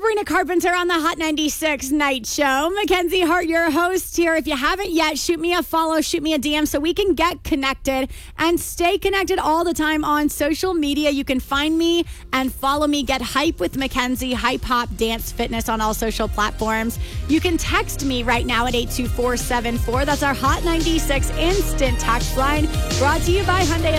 Sabrina Carpenter on the Hot 96 Night Show. Mackenzie Hart, your host here. If you haven't yet, shoot me a follow, shoot me a DM so we can get connected and stay connected all the time on social media. You can find me and follow me. Get hype with Mackenzie, hype, hop, dance, fitness on all social platforms. You can text me right now at 82474. That's our Hot 96 instant text line, brought to you by Hyundai